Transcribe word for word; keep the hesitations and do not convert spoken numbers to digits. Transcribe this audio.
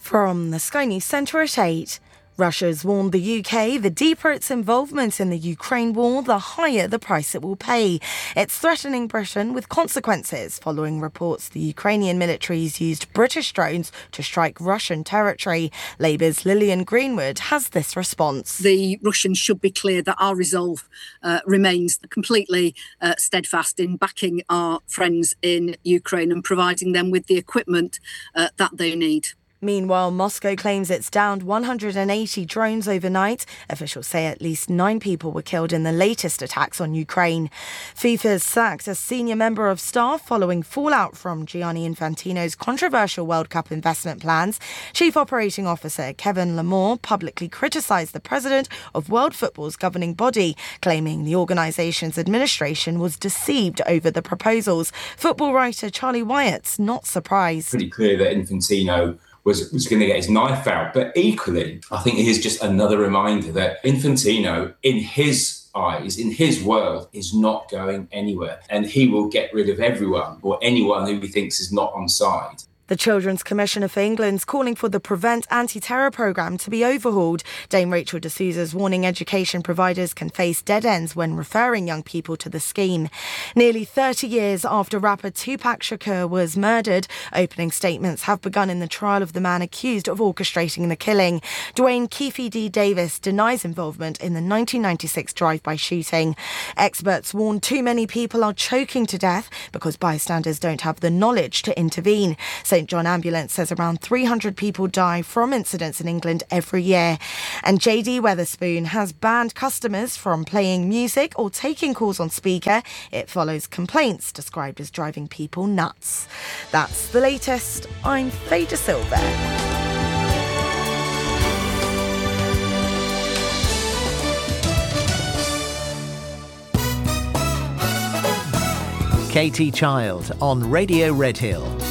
From the Sky News Centre at eight. Russia's warned the U K the deeper its involvement in the Ukraine war, the higher the price it will pay. It's threatening Britain with consequences following reports the Ukrainian militaries used British drones to strike Russian territory. Labour's Lillian Greenwood has this response. The Russians should be clear that our resolve uh, remains completely uh, steadfast in backing our friends in Ukraine and providing them with the equipment uh, that they need. Meanwhile, Moscow claims it's downed one hundred eighty drones overnight. Officials say at least nine people were killed in the latest attacks on Ukraine. FIFA's sacked a senior member of staff following fallout from Gianni Infantino's controversial World Cup investment plans. Chief Operating Officer Kevin Lamore publicly criticised the president of World Football's governing body, claiming the organisation's administration was deceived over the proposals. Football writer Charlie Wyatt's not surprised. Pretty clear that Infantino was, was going to get his knife out. But equally, I think it is just another reminder that Infantino, in his eyes, in his world, is not going anywhere. And he will get rid of everyone or anyone who he thinks is not on side. The Children's Commissioner for England's calling for the Prevent anti-terror programme to be overhauled. Dame Rachel de Souza's warning education providers can face dead ends when referring young people to the scheme. Nearly thirty years after rapper Tupac Shakur was murdered, opening statements have begun in the trial of the man accused of orchestrating the killing. Dwayne Keefe D. Davis denies involvement in the nineteen ninety-six drive-by shooting. Experts warn too many people are choking to death because bystanders don't have the knowledge to intervene. Saint John Ambulance says around three hundred people die from incidents in England every year. And J D Wetherspoon has banned customers from playing music or taking calls on speaker. It follows complaints described as driving people nuts. That's the latest. I'm Faye De Silva. Katie Child on Radio Redhill.